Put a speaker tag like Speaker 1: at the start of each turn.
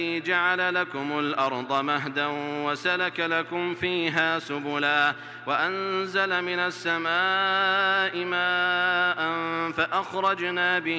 Speaker 1: جعل لكم الأرض مهدا وسلك لكم فيها سبلا وأنزل من السماء ماء فأخرجنا به